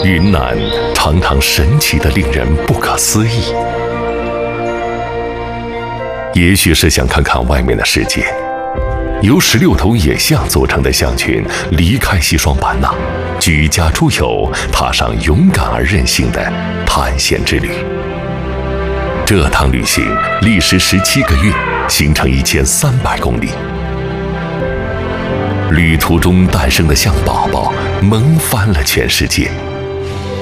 云南常常神奇得令人不可思议。也许是想看看外面的世界，由16头野象组成的象群离开西双版纳，举家出游，踏上勇敢而任性的探险之旅。这趟旅行历时17个月，行程1300公里。旅途中诞生的象宝宝萌翻了全世界。